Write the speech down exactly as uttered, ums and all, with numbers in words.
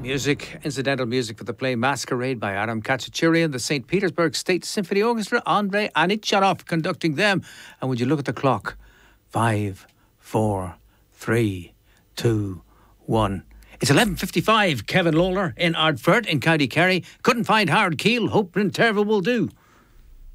Music, incidental music for the play Masquerade by Adam Khachaturian, the Saint Petersburg State Symphony Orchestra, Andrei Anicharov conducting them. And would you look at the clock? Five, four, three, two, one. It's eleven fifty-five. Kevin Lawler in Ardfert in County Kerry. Couldn't find Howard Keel. Hope Printterville will do.